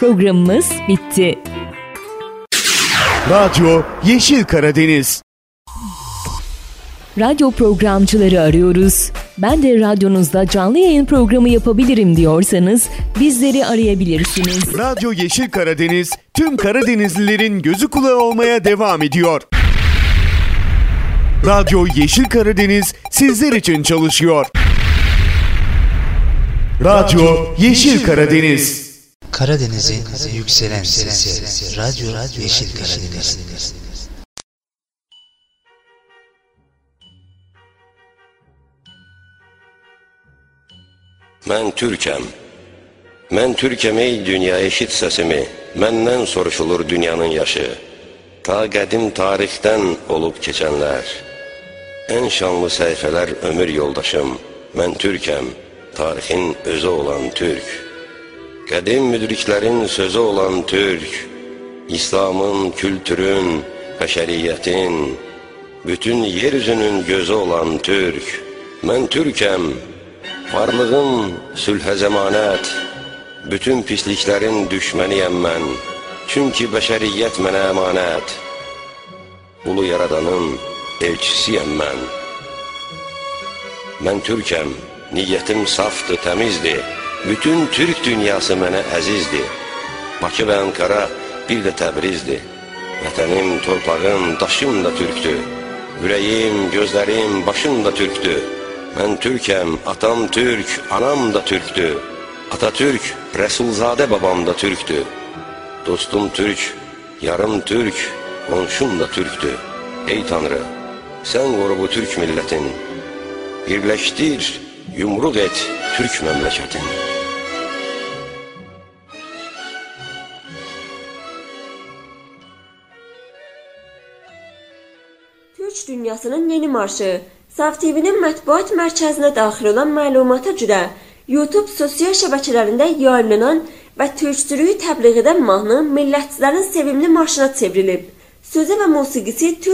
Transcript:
Programımız bitti. Radyo Yeşil Karadeniz. Radyo programcıları arıyoruz. Ben de radyonuzda canlı yayın programı yapabilirim diyorsanız bizleri arayabilirsiniz. Radyo Yeşil Karadeniz tüm Karadenizlilerin gözü kulağı olmaya devam ediyor. Radyo Yeşil Karadeniz sizler için çalışıyor. Radyo Yeşil Karadeniz. Karadeniz'in yükselen sesi. Radyo Yeşil Karadeniz. Mən Türkəm ey dünya eşit səsimi, məndən soruşulur dünyanın yaşı. Ta qədim tarixdən olub keçənlər, ən şanlı səhifələr ömür yoldaşım, mən Türkəm, tarixin özü olan Türk. Qədim müdriklərin sözü olan Türk, İslamın, kültürün, bəşəriyyətin, bütün yeryüzünün gözü olan Türk, mən Türkəm, varlığım sülhə zəmanət, bütün pisliklərin düşməniyəm mən, çünki bəşəriyyət mənə əmanət, ulu yaradanın elçisiyəm mən. Mən Türkəm, niyyətim safdır, təmizdir, bütün Türk dünyası mənə əzizdir. Bakı və Ankara bir də Təbrizdir, vətənim, torpağım, daşım da Türkdür, ürəyim, gözlərim, başım da Türkdür. Mən Türkəm, atam Türk, anam da Türkdür. Atatürk, Rəsulzadə babam da Türkdür. Dostum Türk, yarım Türk, qonşum da Türkdür. Ey Tanrı, sən qoru bu Türk millətin, birləşdir, yumruq et Türk məmləkətin. Türk dünyasının yeni marşı Saf TV'nin mətbuat mərkəzinə daxil olan məlumata görə YouTube sosial şəbəkələrində yayınlanan və türkçülüyü təbliğ edən mahnı millətçilərin sevimli marşına çevrilib. Sözü və musiqisi